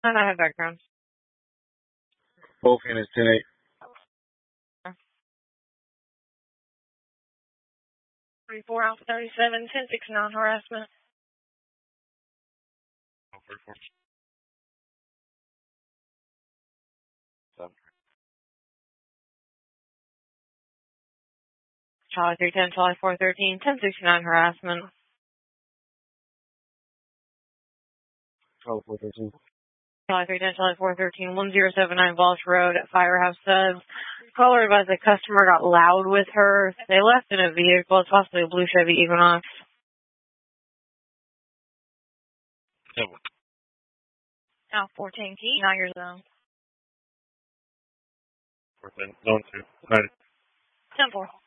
I don't have background. Both units 10-8. 34 Alpha 37, 1069 harassment. 34. Charlie 310, Charlie 413, 1069 harassment. Charlie 413. Charlie 310, Charlie 413, 1079 Walsh Road at Firehouse Subs. Caller advised the customer got loud with her. They left in a vehicle. It's possibly a blue Chevy Equinox. Now 14 key, now your zone. 14, zone 2. 90. 10-4.